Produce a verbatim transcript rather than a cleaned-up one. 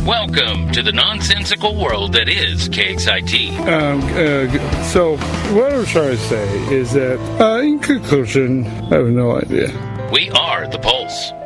Welcome to the nonsensical world that is K X I T. Um, uh, so, what I'm trying to say is that, uh, in conclusion, I have no idea. We are the Pulse.